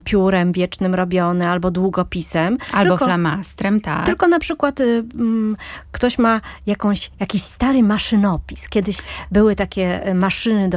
piórem wiecznym robione, albo długopisem. Albo flamastrem, tak. Tylko na przykład ktoś ma jakiś stary maszynopis. Kiedyś były takie maszyny do